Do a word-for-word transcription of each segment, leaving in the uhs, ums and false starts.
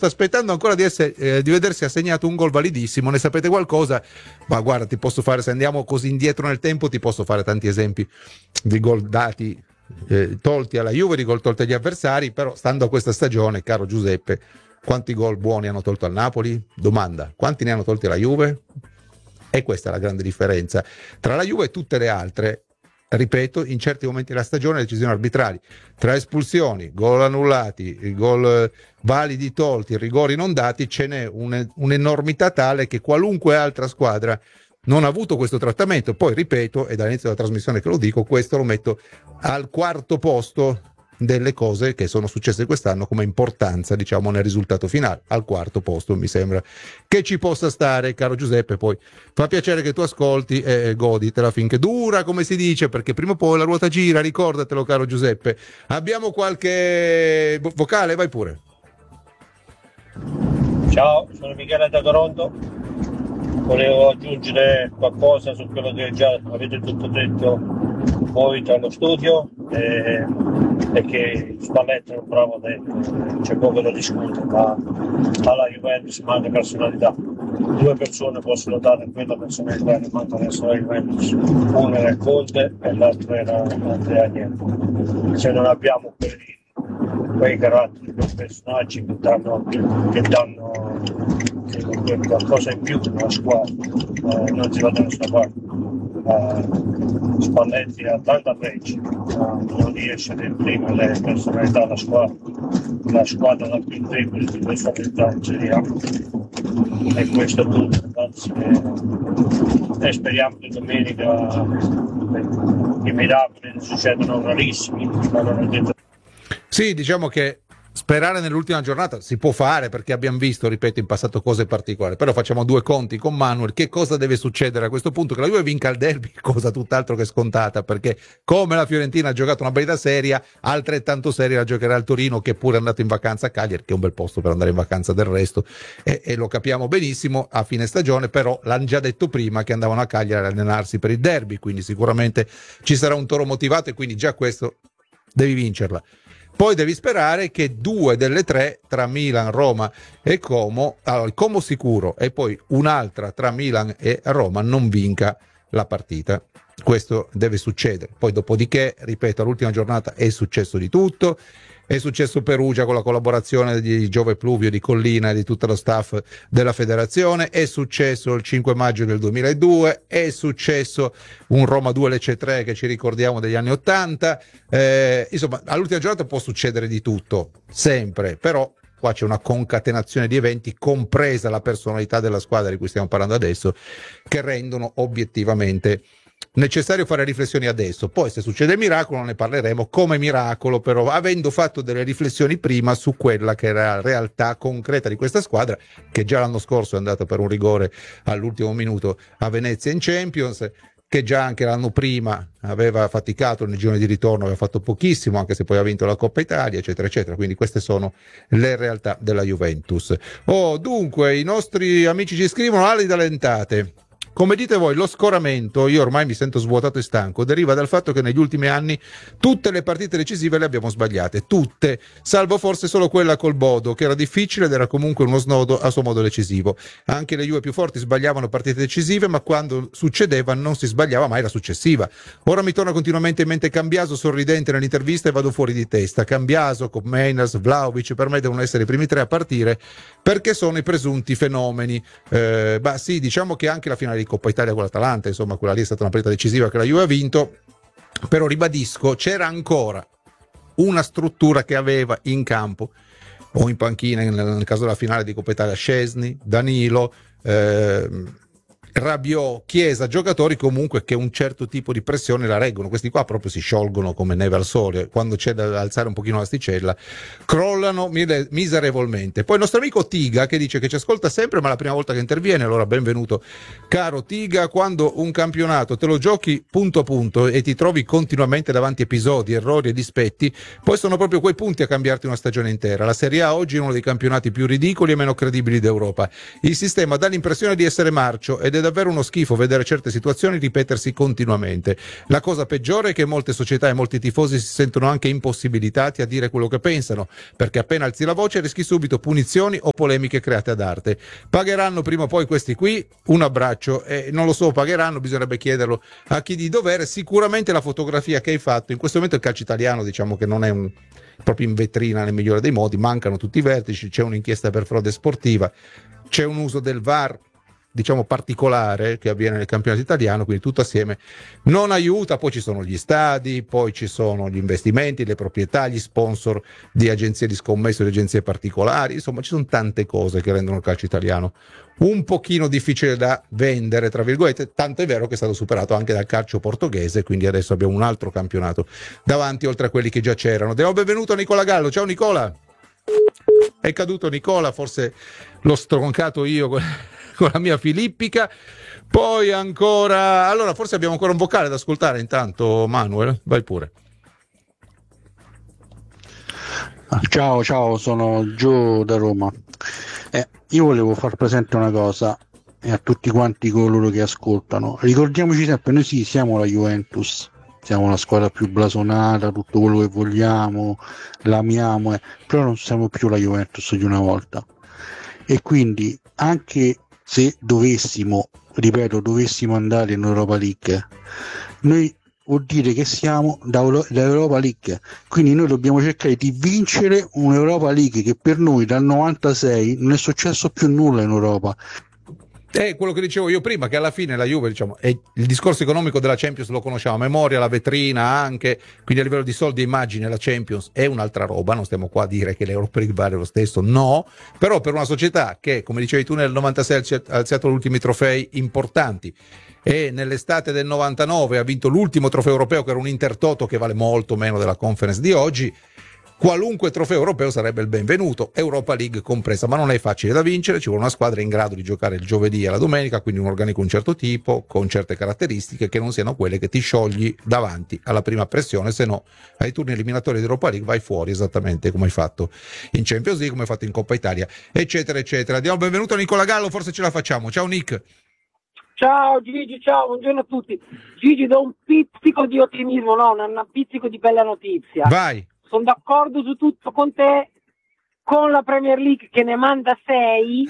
sta aspettando ancora di, essere, eh, di vedersi assegnato un gol validissimo. Ne sapete qualcosa? Ma guarda, ti posso fare, se andiamo così indietro nel tempo, ti posso fare tanti esempi di gol dati, eh, tolti alla Juve, di gol tolti agli avversari. Però stando a questa stagione, caro Giuseppe, quanti gol buoni hanno tolto al Napoli? Domanda, quanti ne hanno tolti alla Juve? E questa è la grande differenza tra la Juve e tutte le altre. Ripeto, in certi momenti della stagione le decisioni arbitrali, tra espulsioni, gol annullati, gol validi tolti, rigori non dati, ce n'è un, un'enormità tale che qualunque altra squadra non ha avuto questo trattamento. Poi ripeto, e dall'inizio della trasmissione che lo dico, questo lo metto al quarto posto delle cose che sono successe quest'anno come importanza, diciamo, nel risultato finale. Al quarto posto mi sembra che ci possa stare, caro Giuseppe. Poi fa piacere che tu ascolti e goditela finché dura, come si dice, perché prima o poi la ruota gira, ricordatelo, caro Giuseppe. Abbiamo qualche vocale? Vai pure. Ciao, sono Michele da Toronto. Volevo aggiungere qualcosa su quello che già avete tutto detto voi tra lo studio, e, e che Spalletti è un bravo detto, c'è poco da discutere, ma alla Juventus manca personalità. Due persone possono dare quella personalità che manca adesso alla Juventus, una era Conte e l'altra era Andrea Agnelli. Se non abbiamo quelli, quei caratteri, quei personaggi che danno, che danno che qualcosa in più nella squadra, eh, non si va da nessuna parte. Uh, Spalletti ha tanta peggio, uh, non riesce ad imprimere le personalità alla squadra, la squadra la più debole di questa realtà in Serie A, e questo è tutto, ragazzi, e, e speriamo che domenica eh, i miracoli succedono rarissimi, ma non è detto. Sì, diciamo che sperare nell'ultima giornata si può fare, perché abbiamo visto, ripeto, in passato cose particolari, però facciamo due conti con Manuel. Che cosa deve succedere a questo punto? Che la Juve vinca il derby, cosa tutt'altro che scontata, perché come la Fiorentina ha giocato una partita seria, altrettanto seria la giocherà il Torino, che pure è andato in vacanza a Cagliari, che è un bel posto per andare in vacanza del resto, e, e lo capiamo benissimo a fine stagione. Però l'hanno già detto prima che andavano a Cagliari ad allenarsi per il derby, quindi sicuramente ci sarà un toro motivato, e quindi già questo devi vincerla. Poi devi sperare che due delle tre, tra Milan, Roma e Como, allora il Como sicuro, e poi un'altra tra Milan e Roma, non vinca la partita. Questo deve succedere. Poi dopodiché, ripeto, all'ultima giornata è successo di tutto. È successo Perugia con la collaborazione di Giove Pluvio, di Collina e di tutto lo staff della federazione, è successo il cinque maggio del duemiladue, è successo un Roma due Lecce tre che ci ricordiamo degli anni ottanta, eh, insomma all'ultima giornata può succedere di tutto, sempre, però qua c'è una concatenazione di eventi, compresa la personalità della squadra di cui stiamo parlando adesso, che rendono obiettivamente necessario fare riflessioni adesso. Poi se succede il miracolo ne parleremo come miracolo, però avendo fatto delle riflessioni prima su quella che era la realtà concreta di questa squadra, che già l'anno scorso è andata per un rigore all'ultimo minuto a Venezia in Champions, che già anche l'anno prima aveva faticato nel girone di ritorno, aveva fatto pochissimo, anche se poi ha vinto la Coppa Italia, eccetera eccetera. Quindi queste sono le realtà della Juventus. Oh, dunque i nostri amici ci scrivono: Ali Talentate, come dite voi, lo scoramento, io ormai mi sento svuotato e stanco, deriva dal fatto che negli ultimi anni tutte le partite decisive le abbiamo sbagliate, tutte, salvo forse solo quella col Bodo, che era difficile ed era comunque uno snodo a suo modo decisivo. Anche le Juve più forti sbagliavano partite decisive, ma quando succedeva non si sbagliava mai la successiva. Ora mi torna continuamente in mente Cambiaso sorridente nell'intervista e vado fuori di testa. Cambiaso, con Meiners, Vlahovic, per me devono essere i primi tre a partire, perché sono i presunti fenomeni. Eh, bah sì, diciamo che anche la finale di Coppa Italia con l'Atalanta, insomma quella lì è stata una partita decisiva che la Juve ha vinto, però ribadisco, c'era ancora una struttura che aveva in campo o in panchina, nel, nel caso della finale di Coppa Italia, Szczesny, Danilo, ehm, Rabiot, Chiesa, giocatori comunque che un certo tipo di pressione la reggono. Questi qua proprio si sciolgono come neve al sole, quando c'è da alzare un pochino l'asticella crollano miserevolmente. Poi il nostro amico Tiga, che dice che ci ascolta sempre ma è la prima volta che interviene, allora benvenuto caro Tiga. Quando un campionato te lo giochi punto a punto e ti trovi continuamente davanti a episodi, errori e dispetti, poi sono proprio quei punti a cambiarti una stagione intera. La Serie A oggi è uno dei campionati più ridicoli e meno credibili d'Europa. Il sistema dà l'impressione di essere marcio ed è davvero uno schifo vedere certe situazioni ripetersi continuamente. La cosa peggiore è che molte società e molti tifosi si sentono anche impossibilitati a dire quello che pensano, perché appena alzi la voce rischi subito punizioni o polemiche create ad arte. Pagheranno prima o poi questi qui? Un abbraccio. E non lo so, pagheranno, bisognerebbe chiederlo a chi di dovere. Sicuramente la fotografia che hai fatto, in questo momento il calcio italiano diciamo che non è un, proprio in vetrina nel migliore dei modi, mancano tutti i vertici, c'è un'inchiesta per frode sportiva, c'è un uso del V A R diciamo particolare che avviene nel campionato italiano, quindi tutto assieme non aiuta. Poi ci sono gli stadi, poi ci sono gli investimenti, le proprietà, gli sponsor di agenzie di scommesse, di agenzie particolari, insomma ci sono tante cose che rendono il calcio italiano un pochino difficile da vendere, tra virgolette, tanto è vero che è stato superato anche dal calcio portoghese, quindi adesso abbiamo un altro campionato davanti oltre a quelli che già c'erano. Diamo benvenuto a Nicola Gallo. Ciao Nicola. È caduto Nicola, forse l'ho stroncato io con, con la mia filippica. Poi ancora, allora forse abbiamo ancora un vocale da ascoltare. Intanto Manuel, vai pure. Ciao, ciao, sono Gio da Roma. Eh, io volevo far presente una cosa e a tutti quanti coloro che ascoltano. Ricordiamoci sempre, noi sì, siamo la Juventus, siamo la squadra più blasonata, tutto quello che vogliamo, l'amiamo, eh, però non siamo più la Juventus di una volta. E quindi anche se dovessimo, ripeto, dovessimo andare in Europa League, noi vuol dire che siamo da Europa League, quindi noi dobbiamo cercare di vincere un'Europa League, che per noi dal novantasei non è successo più nulla in Europa. È quello che dicevo io prima, che alla fine la Juve, diciamo, è il discorso economico della Champions lo conosciamo a memoria, la vetrina anche, quindi a livello di soldi e immagine la Champions è un'altra roba, non stiamo qua a dire che l'Europa League vale lo stesso, no, però per una società che, come dicevi tu, nel novantasei ha alzato gli ultimi trofei importanti e nell'estate del novantanove ha vinto l'ultimo trofeo europeo, che era un Intertoto che vale molto meno della Conference di oggi, qualunque trofeo europeo sarebbe il benvenuto, Europa League compresa, ma non è facile da vincere, ci vuole una squadra in grado di giocare il giovedì e la domenica, quindi un organico di un certo tipo, con certe caratteristiche, che non siano quelle che ti sciogli davanti alla prima pressione, se no ai turni eliminatori di Europa League vai fuori esattamente come hai fatto in Champions League, come hai fatto in Coppa Italia, eccetera eccetera. Diamo il benvenuto a Nicola Gallo, forse ce la facciamo. Ciao Nick. Ciao Gigi, ciao, buongiorno a tutti. Gigi, do un pizzico di ottimismo, no, un pizzico di bella notizia. Vai. Sono d'accordo su tutto con te, con la Premier League che ne manda sei,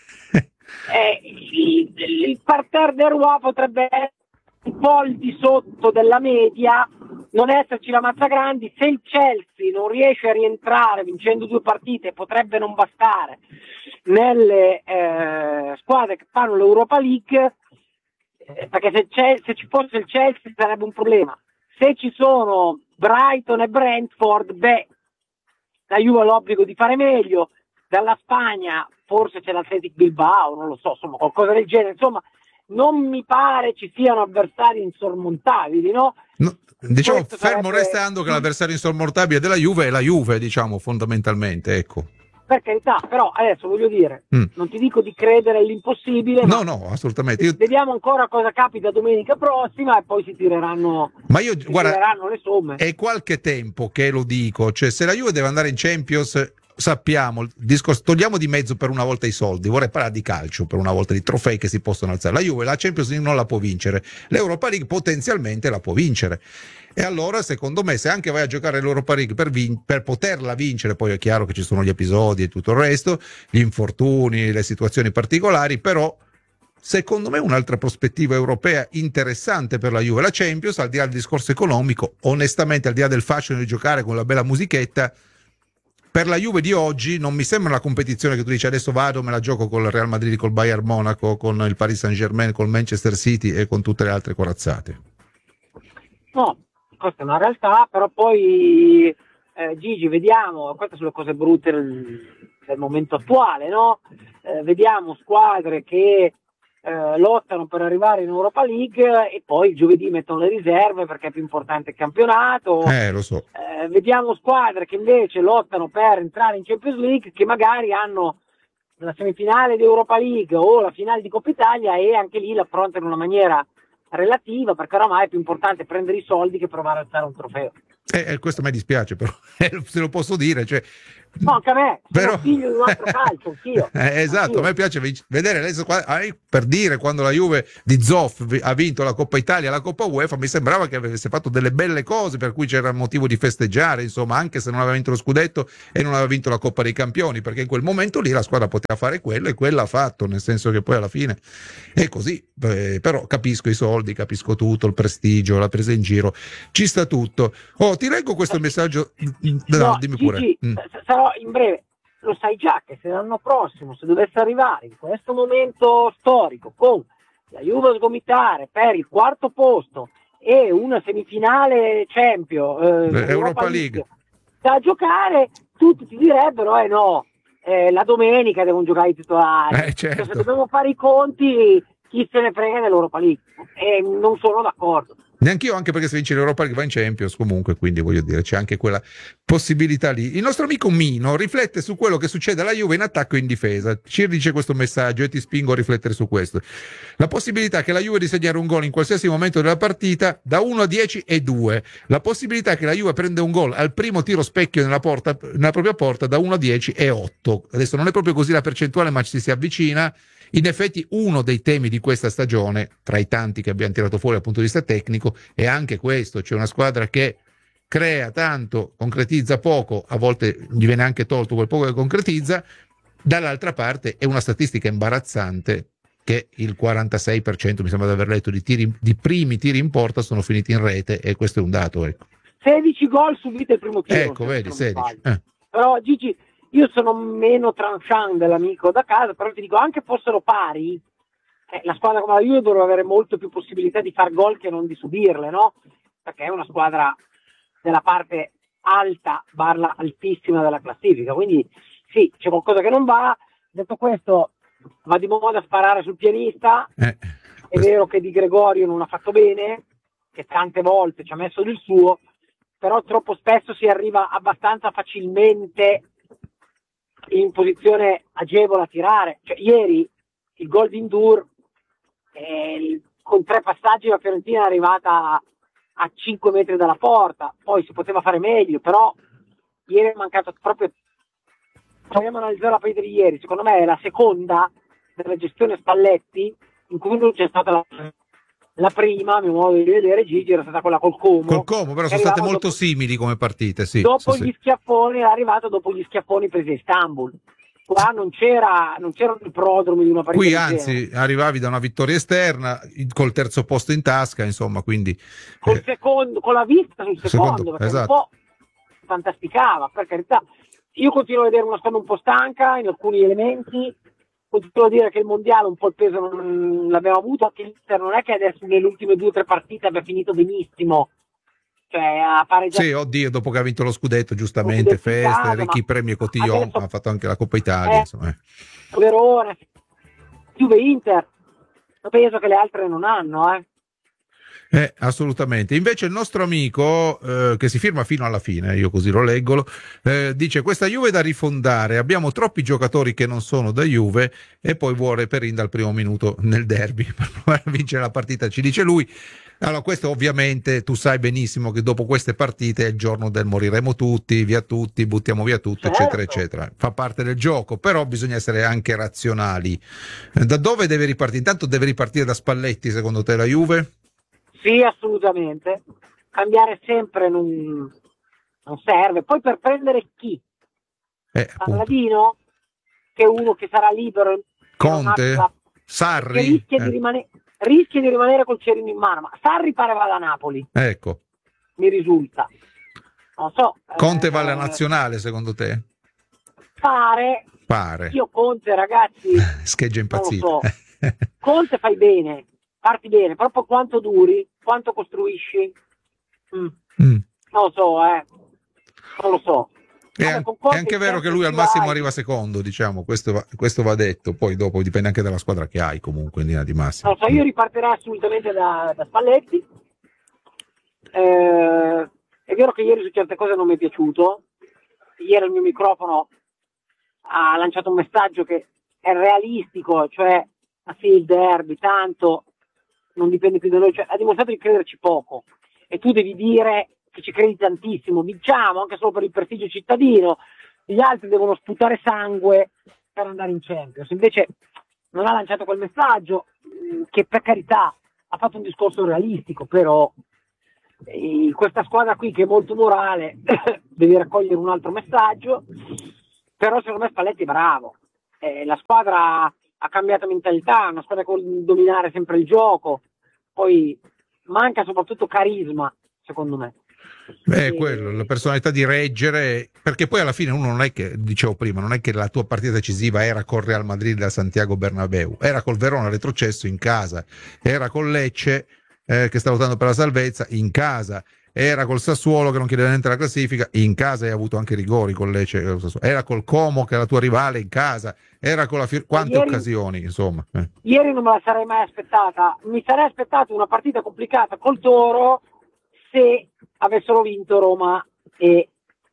eh, il, il parterre del Roi potrebbe essere un po' al di sotto della media, non esserci la Mazzagrandi. Se il Chelsea non riesce a rientrare vincendo due partite, potrebbe non bastare nelle eh, squadre che fanno l'Europa League, eh, perché se, se ci fosse il Chelsea sarebbe un problema. Se ci sono Brighton e Brentford, beh, la Juve ha l'obbligo di fare meglio. Dalla Spagna forse c'è l'Athletic Bilbao, non lo so, insomma qualcosa del genere. Insomma, non mi pare ci siano avversari insormontabili, no? No, diciamo, Questo fermo sarebbe... restando che l'avversario insormontabile della Juve è la Juve, diciamo, fondamentalmente, ecco. Per carità, però adesso voglio dire, Mm. non ti dico di credere all'impossibile, No, ma no, assolutamente. Io... vediamo ancora cosa capita domenica prossima e poi si tireranno, Ma io, si guarda, tireranno le somme. è qualche tempo che lo dico, cioè se la Juve deve andare in Champions, sappiamo, il discorso, togliamo di mezzo per una volta i soldi, vorrei parlare di calcio per una volta, di trofei che si possono alzare. La Juve la Champions League non la può vincere, l'Europa League potenzialmente la può vincere. E allora, secondo me, se anche vai a giocare l'Europa League per, vin- per poterla vincere, poi è chiaro che ci sono gli episodi e tutto il resto, gli infortuni, le situazioni particolari, però secondo me un'altra prospettiva europea interessante per la Juve, la Champions, al di là del discorso economico, onestamente al di là del fascino di giocare con la bella musichetta, per la Juve di oggi non mi sembra una competizione che tu dici adesso vado, me la gioco con il Real Madrid, col Bayern Monaco, con il Paris Saint-Germain, col Manchester City e con tutte le altre corazzate. No, questa è una realtà, però poi eh, Gigi, vediamo, queste sono le cose brutte del, del momento attuale, no? Eh, vediamo squadre che eh, lottano per arrivare in Europa League e poi il giovedì mettono le riserve perché è più importante il campionato. Eh, lo so. Eh, vediamo squadre che invece lottano per entrare in Champions League, che magari hanno la semifinale di Europa League o la finale di Coppa Italia e anche lì l'affrontano in una maniera relativa, perché oramai è più importante prendere i soldi che provare a alzare un trofeo. Eh, questo mi dispiace, però se lo posso dire, cioè No, anche a me, sono Però... figlio di un altro calcio, anch'io. Eh, esatto, Anch'io. a me piace vinc- vedere le squadre, per dire, quando la Juve di Zoff vi- ha vinto la Coppa Italia e la Coppa UEFA, mi sembrava che avesse fatto delle belle cose per cui c'era motivo di festeggiare, insomma, anche se non aveva vinto lo scudetto e non aveva vinto la Coppa dei Campioni, perché in quel momento lì la squadra poteva fare quello e quella ha fatto, nel senso che poi alla fine è così. Eh, però capisco i soldi, capisco tutto, il prestigio, la presa in giro, ci sta tutto. Oh, ti leggo questo messaggio. No, No, dimmi pure. Gigi, Mm. s- sarò in breve. Lo sai già che se l'anno prossimo, se dovesse arrivare in questo momento storico con la Juve a sgomitare per il quarto posto e una semifinale Champions, eh, Europa Europa League. League da giocare, tutti ti direbbero eh no, eh, la domenica devono giocare i titolari. Eh, certo. Cioè, se dobbiamo fare i conti, chi se ne frega dell'Europa League? E non sono d'accordo. Neanch'io, anche perché se vince l'Europa League va in Champions comunque, quindi voglio dire, c'è anche quella possibilità lì. Il nostro amico Mino riflette su quello che succede alla Juve in attacco e in difesa. Ci dice questo messaggio e ti spingo a riflettere su questo. La possibilità che la Juve di segnare un gol in qualsiasi momento della partita da uno a dieci è due. La possibilità che la Juve prenda un gol al primo tiro specchio nella, porta, nella propria porta da uno a dieci è otto. Adesso non è proprio così la percentuale, ma ci si avvicina. In effetti uno dei temi di questa stagione, tra i tanti che abbiamo tirato fuori dal punto di vista tecnico, è anche questo: c'è una squadra che crea tanto, concretizza poco, a volte gli viene anche tolto quel poco che concretizza. Dall'altra parte è una statistica imbarazzante che il quarantasei per cento, mi sembra di aver letto, di, tiri, di primi tiri in porta sono finiti in rete, e questo è un dato, ecco. sedici gol subiti il primo tiro. Ecco, vedi, sedici. Eh. Però Gigi, io sono meno tranchant dell'amico da casa, però ti dico, anche fossero pari, eh, la squadra come la Juve dovrebbe avere molto più possibilità di far gol che non di subirle, no? Perché è una squadra della parte alta, barra altissima della classifica, quindi sì, c'è qualcosa che non va. Detto questo, va di moda sparare sul pianista. Eh, È questo... vero che Di Gregorio non ha fatto bene, che tante volte ci ha messo del suo, però troppo spesso si arriva abbastanza facilmente in posizione agevole a tirare. Cioè, ieri il gol di Ndur, eh, con tre passaggi la Fiorentina è arrivata a, a cinque metri dalla porta, poi si poteva fare meglio, però ieri è mancato proprio. Proviamo a analizzare la partita di ieri, secondo me è la seconda della gestione Spalletti in cui non c'è stata la, la prima, a mio modo di vedere, Gigi, era stata quella col Como. Col Como, però sono state molto dopo, simili come partite, sì. Dopo sì, gli sì. schiaffoni, è arrivato dopo gli schiaffoni presi a Istanbul. Qua non c'era, non c'erano i prodromi di una partita. Qui anzi arrivavi da una vittoria esterna col terzo posto in tasca, insomma, quindi col eh, secondo, con la vista sul secondo, secondo, perché esatto. un po' fantasticava, per carità. Io continuo a vedere una squadra un po' stanca in alcuni elementi, continuo a dire che il mondiale un po' il peso non l'abbiamo avuto, anche l'Inter non è che adesso nelle ultime due o tre partite abbia finito benissimo, cioè a pareggiare. Sì, oddio, dopo che ha vinto lo scudetto, giustamente, lo scudetto in feste, casa, ricchi ma premi e cotillon, adesso, ha fatto anche la Coppa Italia, eh, insomma. Eh. Verona, Juve, Inter, penso che le altre non hanno, eh. Eh, assolutamente. Invece il nostro amico, eh, che si firma fino alla fine, io così lo leggo, eh, dice: questa Juve è da rifondare, abbiamo troppi giocatori che non sono da Juve, e poi vuole Perin dal primo minuto nel derby per provare a vincere la partita, ci dice lui. Allora, questo ovviamente tu sai benissimo che dopo queste partite è il giorno del moriremo tutti, via tutti, buttiamo via tutto, certo, eccetera, eccetera. Fa parte del gioco, però bisogna essere anche razionali. Da dove deve ripartire? Intanto deve ripartire da Spalletti, secondo te, la Juve? Sì, assolutamente. Cambiare sempre non, non serve. Poi per prendere chi? Eh, Palladino, che è uno che sarà libero. Conte? La... Sarri? Rischia, eh. di rimane... rischia di rimanere col cerino in mano. Ma Sarri pare vada a Napoli. Ecco. Mi risulta. Non so. Conte eh, va alla nazionale, secondo te? Pare. Pare. Io Conte, ragazzi. Scheggia impazzito. Non lo so. Conte fai bene. Parti bene, proprio quanto duri, quanto costruisci, mm. Mm. non lo so, eh, non lo so. È, an- è anche vero che lui al massimo vai. arriva secondo, diciamo, questo va, questo va detto, poi dopo dipende anche dalla squadra che hai comunque in linea di massimo. Non lo so, io ripartirei assolutamente da, da Spalletti, eh, è vero che ieri su certe cose non mi è piaciuto, ieri il mio microfono ha lanciato un messaggio che è realistico, cioè, ah sì, il derby, tanto... non dipende più da noi, cioè, ha dimostrato di crederci poco, e tu devi dire che ci credi tantissimo, vinciamo anche solo per il prestigio cittadino, gli altri devono sputare sangue per andare in Champions. Invece non ha lanciato quel messaggio, che per carità ha fatto un discorso realistico, però eh, questa squadra qui che è molto morale deve raccogliere un altro messaggio. Però secondo me Spalletti è bravo, eh, la squadra ha cambiato mentalità, è una squadra che vuole dominare sempre il gioco, poi manca soprattutto carisma, secondo me. Beh, E... quello, la personalità di reggere, perché poi alla fine uno non è che, dicevo prima, non è che la tua partita decisiva era col Real Madrid da Santiago Bernabéu, era col Verona retrocesso in casa, era col Lecce eh, che sta lottando per la salvezza in casa, era col Sassuolo che non chiedeva niente la classifica in casa e ha avuto anche rigori con Lecce, era col Como che è la tua rivale in casa, era con la Fior- quante ieri, occasioni, insomma. Eh. Ieri non me la sarei mai aspettata, mi sarei aspettato una partita complicata col Toro se avessero vinto Roma e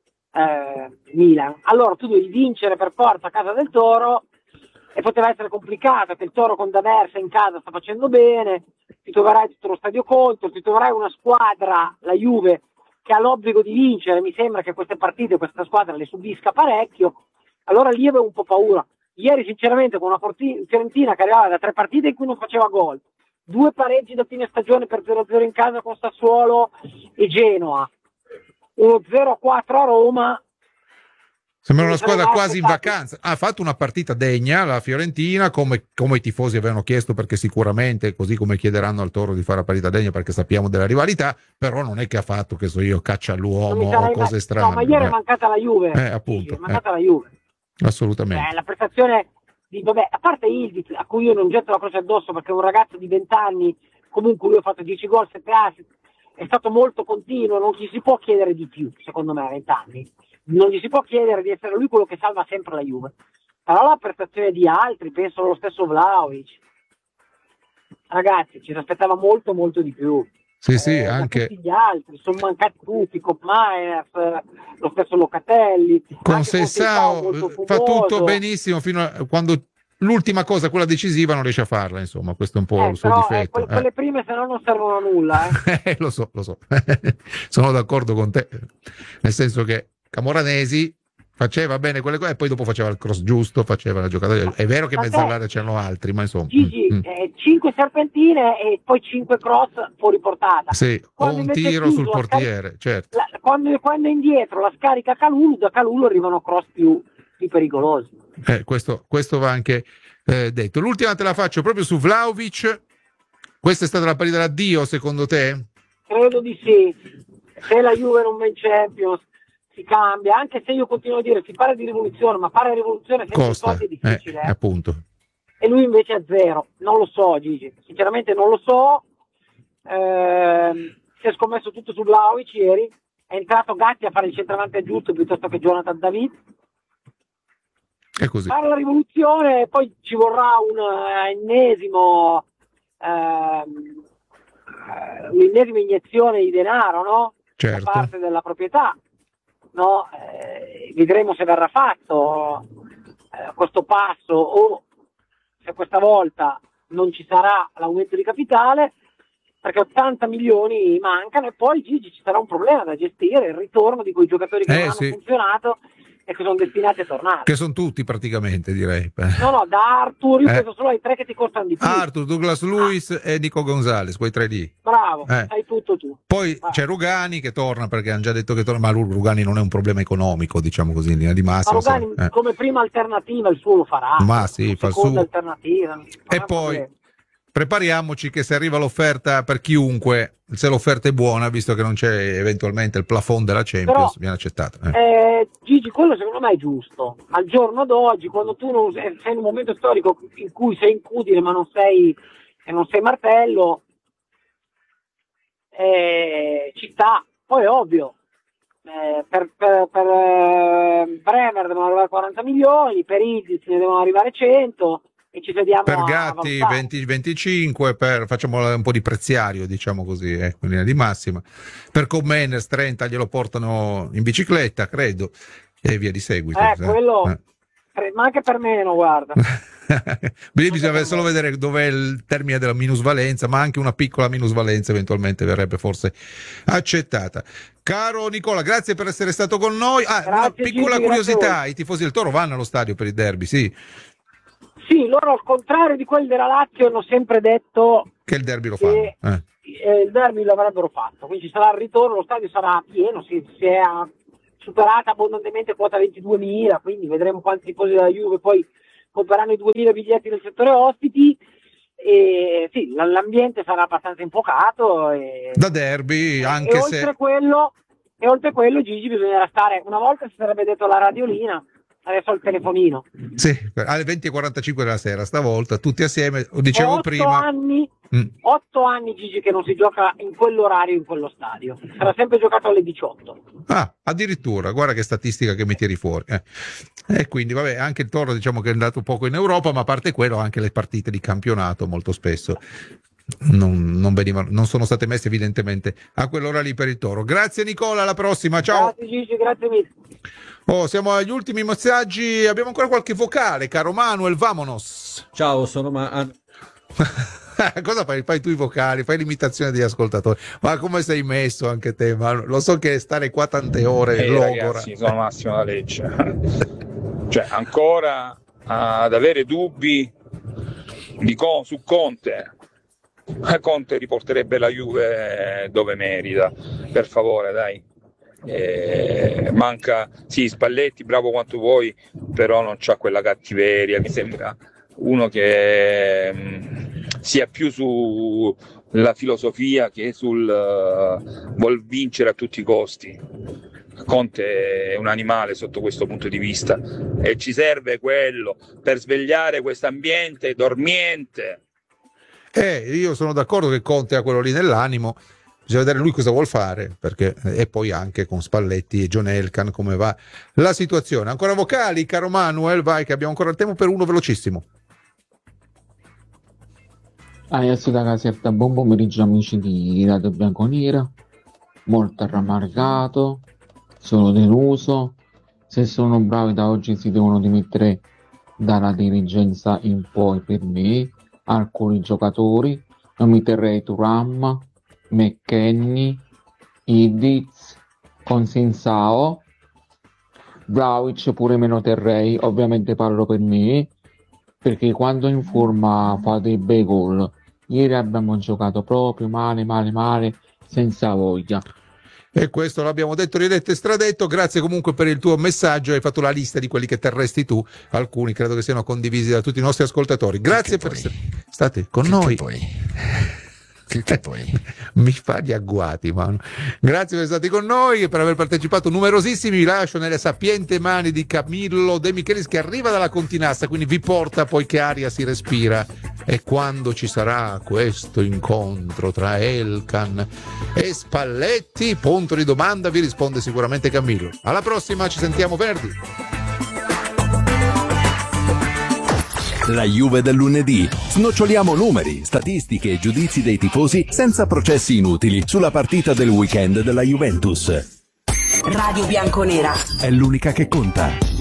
eh, Milan. Allora tu devi vincere per forza a casa del Toro, e poteva essere complicato, che il Toro con D'Aversa in casa sta facendo bene, ti troverai tutto lo stadio contro, ti troverai una squadra, la Juve, che ha l'obbligo di vincere. Mi sembra che queste partite questa squadra le subisca parecchio, allora lì avevo un po' paura. Ieri sinceramente con una Fiorentina che arrivava da tre partite in cui non faceva gol, due pareggi da fine stagione per zero a zero in casa con Sassuolo e Genoa, uno zero a quattro a Roma. Sembra una squadra quasi in vacanza. Ha fatto una partita degna la Fiorentina, come, come i tifosi avevano chiesto, perché sicuramente, così come chiederanno al Toro di fare la partita degna, perché sappiamo della rivalità, però non è che ha fatto, che so io, caccia all'uomo o cose mai... strane. No, ma ieri eh. è mancata la Juve. Eh, appunto. Sì, è mancata eh. la Juve. Assolutamente. Eh, la prestazione di, vabbè, a parte Ildiz, a cui io non getto la croce addosso perché è un ragazzo di venti anni, comunque lui ha fatto dieci gol, sette assist, è stato molto continuo, non ci si può chiedere di più, secondo me, a venti anni. Non gli si può chiedere di essere lui quello che salva sempre la Juve. Però la prestazione di altri, penso allo stesso Vlahovic, ragazzi, ci si aspettava molto molto di più. Sì, sì, eh, anche tutti gli altri, sono mancati tutti, Koopmeiners, lo stesso Locatelli, con Sessao fa tutto benissimo fino a quando l'ultima cosa, quella decisiva, non riesce a farla, insomma, questo è un po' eh, il suo però, difetto. Eh, quelle, eh. quelle prime se no non servono a nulla. Eh. eh, lo so, lo so, sono d'accordo con te, nel senso che Camoranesi faceva bene quelle cose e poi dopo faceva il cross giusto, faceva la giocata. È vero che in mezzo all'area c'erano altri, ma insomma. Gigi, mm, mm. eh, cinque serpentine e poi cinque cross fuori portata. Sì, o un tiro sul portiere, scarica, certo. La, quando, quando è indietro la scarica Kalulu, da Kalulu arrivano cross più, più pericolosi. Eh, questo, questo va anche eh, detto. L'ultima te la faccio proprio su Vlahovic. Questa è stata la partita d'addio, secondo te? Credo di sì. Se la Juve non va in Champions si cambia, anche se io continuo a dire si parla di rivoluzione, ma fare rivoluzione senza Costa, soldi è difficile. eh, Eh. appunto. E lui invece è zero. Non lo so, Gigi. Sinceramente non lo so. Eh, si è scommesso tutto su Vlahovic ieri. È entrato Gatti a fare il centravanti aggiunto piuttosto che Jonathan David. È così. Fare la rivoluzione, poi ci vorrà un uh, ennesimo uh, un'ennesima iniezione di denaro, no? Certo. Da parte della proprietà. No? Eh, vedremo se verrà fatto eh, questo passo o se questa volta non ci sarà l'aumento di capitale, perché ottanta milioni mancano e poi Gigi ci sarà un problema da gestire, il ritorno di quei giocatori che eh, non hanno sì. funzionato e che sono destinati a tornare. Che sono tutti praticamente, direi. No, no, da Arthur io eh. penso solo ai tre che ti costano di più. Arthur, Douglas Luiz ah. e Nico Gonzalez, quei tre lì. Bravo, eh. hai tutto tu. Poi ah. c'è Rugani che torna, perché hanno già detto che torna, ma Rugani non è un problema economico, diciamo così, in linea di massima. Ma Rugani eh. come prima alternativa il suo lo farà. Ma sì, fa il suo. Alternativa. E poi problema. Prepariamoci che se arriva l'offerta per chiunque, se l'offerta è buona, visto che non c'è eventualmente il plafond della Champions, però, viene accettata. Eh. Eh, Gigi, quello secondo me è giusto. Al giorno d'oggi, quando tu non sei in un momento storico in cui sei incudine ma non sei, e non sei martello, eh, ci sta. Poi è ovvio, eh, per, per, per eh, Bremer devono arrivare quaranta milioni, per Ildiz ne devono arrivare cento. E ci vediamo per Gatti venti venticinque, per, facciamo un po' di preziario, diciamo così, ecco, in linea di massima. Per Koopmeiners trenta glielo portano in bicicletta, credo, e via di seguito. Eh, quello, eh. ma anche per meno, guarda. Bisogna solo vedere dov'è il termine della minusvalenza, ma anche una piccola minusvalenza eventualmente verrebbe forse accettata. Caro Nicola, grazie per essere stato con noi. Ah, Grazie, una piccola Gigi, curiosità, i tifosi del Toro vanno allo stadio per il derby, sì, Sì, loro al contrario di quelli della Lazio hanno sempre detto che il derby lo che fanno. Eh. eh, il derby l'avrebbero fatto, quindi ci sarà il ritorno, lo stadio sarà pieno, si, si è superata abbondantemente quota ventiduemila, quindi vedremo quanti tifosi della Juve poi compreranno i duemila biglietti nel settore ospiti. E sì, l- l'ambiente sarà abbastanza infuocato e, Da derby, anche e se oltre quello e oltre quello Gigi bisognerà stare, una volta si sarebbe detto la radiolina, adesso il telefonino. sì, alle venti e quarantacinque della sera stavolta tutti assieme, dicevo otto prima. anni Mm. otto anni Gigi che non si gioca in quell'orario, in quello stadio, sarà sempre giocato alle diciotto. Ah, addirittura, guarda che statistica che mi tiri fuori. Eh. E quindi, vabbè, anche il Toro diciamo che è andato poco in Europa, ma a parte quello anche le partite di campionato molto spesso non, non venivano, non sono state messe evidentemente a quell'ora lì per il Toro. Grazie Nicola, alla prossima, ciao. Grazie Gigi, grazie mille. Oh, siamo agli ultimi messaggi, abbiamo ancora qualche vocale, caro Manuel, vamonos. Ciao, sono Ma... Cosa fai? Fai tu i vocali, fai l'imitazione degli ascoltatori. Ma come sei messo anche te? Ma lo so che stare qua tante ore Ehi logora. ragazzi, sono Massimo da Lecce. Cioè, ancora ad avere dubbi di Con- su Conte. Conte riporterebbe la Juve dove merita, per favore, dai. Eh, manca, sì, Spalletti, bravo quanto vuoi, però non c'ha quella cattiveria. Mi sembra uno che mh, sia più sulla filosofia che sul uh, vuol vincere a tutti i costi. Conte è un animale sotto questo punto di vista e ci serve quello per svegliare questo ambiente dormiente. Eh, io sono d'accordo che Conte ha quello lì nell'animo, bisogna vedere lui cosa vuol fare, perché e poi anche con Spalletti e John Elkann come va la situazione. Ancora vocali, caro Manuel, vai che abbiamo ancora il tempo per uno velocissimo. Adesso da casetta, buon pomeriggio amici di Radio Bianconera, molto rammaricato, sono deluso, se sono bravi da oggi si devono dimettere dalla dirigenza in poi per me, alcuni giocatori, non mi terrei Thuram, McKennie, Idiz, Consensao, Vlahovic pure me lo terrei, ovviamente parlo per me, perché quando in forma fa dei bei gol. Ieri abbiamo giocato proprio male, male, male, senza voglia. E questo l'abbiamo detto, ridetto e stradetto. Grazie comunque per il tuo messaggio, hai fatto la lista di quelli che terresti tu, alcuni credo che siano condivisi da tutti i nostri ascoltatori. Grazie per essere stati con che noi. Che poi? Che, che poi? Mi fa gli agguati, mano. Grazie per essere stati con noi e per aver partecipato numerosissimi. Vi lascio nelle sapienti mani di Camillo De Michelis che arriva dalla Continassa, quindi vi porta poi che aria si respira. E quando ci sarà questo incontro tra Elkann e Spalletti, punto di domanda, vi risponde sicuramente Camillo. Alla prossima, ci sentiamo venerdì. La Juve del lunedì. Snoccioliamo numeri, statistiche e giudizi dei tifosi senza processi inutili sulla partita del weekend della Juventus. Radio Bianconera È l'unica che conta.